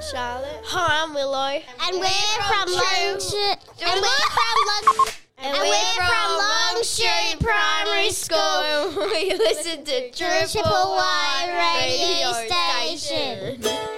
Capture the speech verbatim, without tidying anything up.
Charlotte. Hi, I'm Willow. And we're from Long And we're from Long And we're from Long Street Primary School. We listen to Triple Y Radio Station.